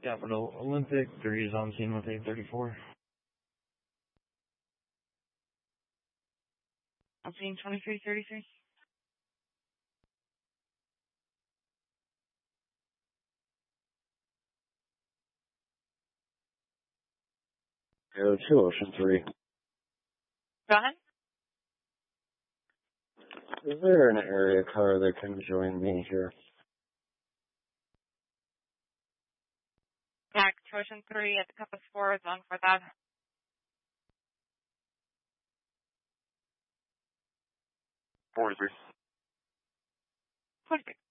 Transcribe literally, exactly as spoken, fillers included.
Capital Olympic, three is on scene with eight thirty-four. On scene twenty-three thirty-three. Go to Ocean three. Go ahead. Is there an area car that can join me here? Back to Ocean three at the Compass four, zone four thousand. forty-three. forty-three.